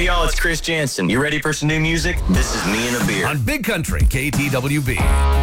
Hey, y'all, it's Chris Jansen. You ready for some new music? This is Me and a Beer. On Big Country, KTWB.